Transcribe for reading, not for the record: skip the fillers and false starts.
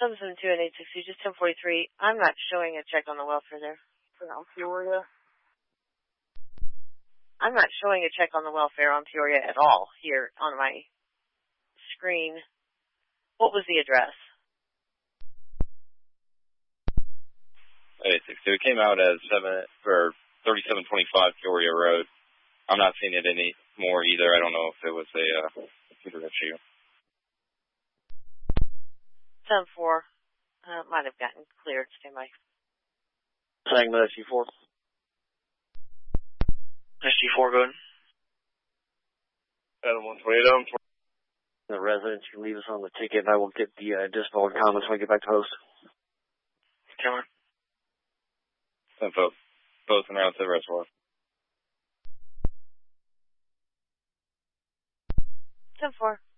772 and 860, just 1043. I'm not showing a check on the welfare there. On Peoria? I'm not showing a check on the welfare on Peoria at all here on my screen. What was the address? 862. It came out as 3725 Peoria Road. I'm not seeing it anymore either. I don't know if it was a computer issue. 10-4. Might have gotten cleared. Stand by. Saginaw SG4. SG4, go ahead. Adam 128. The residents, you can leave us on the ticket, and I will get the dispo and comments when I get back to host. Cameron. Both and route to the reservoir. 10-4.